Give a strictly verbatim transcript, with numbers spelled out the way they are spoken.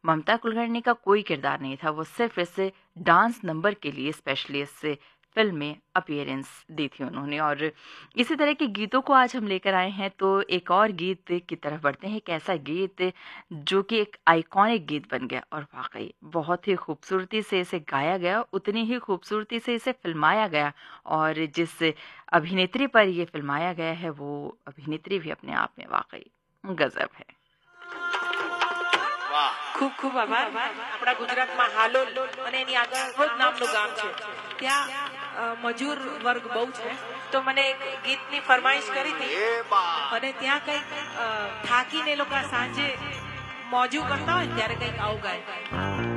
ममता कुलकर्णी का कोई किरदार नहीं था, वो सिर्फ इस डांस नंबर के लिए स्पेशली इस फिल्म में अपीयरेंस दी थी उन्होंने। और इसी तरह के गीतों को आज हम लेकर आए हैं, तो एक और गीत की तरफ बढ़ते हैं। एक ऐसा गीत जो कि एक आइकॉनिक गीत बन गया और वाकई बहुत ही खूबसूरती से इसे गाया गया, उतनी ही खूबसूरती से इसे फिल्माया गया। और जिस अभिनेत्री पर ये फिल्माया गया है वो अभिनेत्री भी अपने आप में वाकई गजब है। खूब खूब आभार। આપણા ગુજરાતમાં હાલોલ અને એની આગળ ભોજ નામનું ગામ છે, ત્યાં મજૂર વર્ગ બહુ છે, તો મને એક ગીતની ફરમાઈશ કરી હતી અને ત્યાં કઈક થાકીને લોકો સાંજે મોજું કરતા હોય ત્યારે કઈક આવું ગાય.